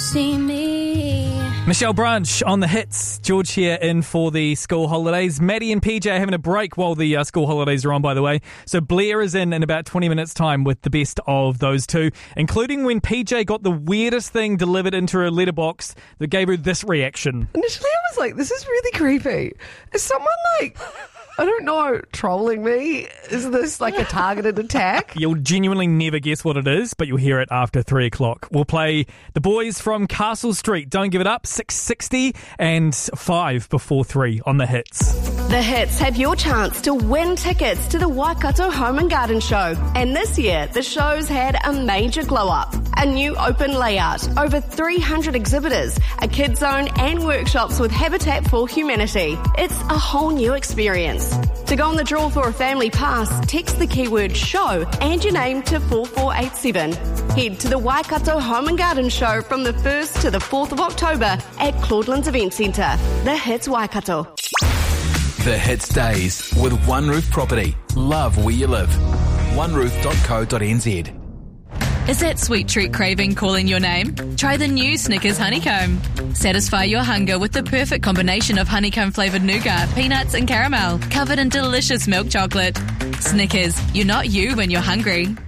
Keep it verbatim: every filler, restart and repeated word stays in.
see me. Michelle Branch on the hits. George here in for the school holidays. Maddie and P J are having a break while the uh, school holidays are on, by the way. So Blair is in in about twenty minutes' time with the best of those two, including when P J got the weirdest thing delivered into her letterbox that gave her this reaction. Initially, I was like, this is really creepy. Is someone like, I don't know, trolling me? Is this like a targeted attack? You'll genuinely never guess what it is, but you'll hear it after three o'clock. We'll play The Boys from Castle Street, Don't Give It Up, six sixty, and five before three on the hits. The Hits have your chance to win tickets to the Waikato Home and Garden Show. And this year, the show's had a major glow-up. A new open layout, over three hundred exhibitors, a kids zone and workshops with Habitat for Humanity. It's a whole new experience. To go on the draw for a family pass, text the keyword show and your name to four four eight seven. Head to the Waikato Home and Garden Show from the first to the fourth of October at Claudelands Event Centre. The Hits Waikato. The Hits Days with One Roof Property. Love where you live. one roof dot co dot n z. Is that sweet treat craving calling your name? Try the new Snickers Honeycomb. Satisfy your hunger with the perfect combination of honeycomb-flavoured nougat, peanuts and caramel, covered in delicious milk chocolate. Snickers, you're not you when you're hungry.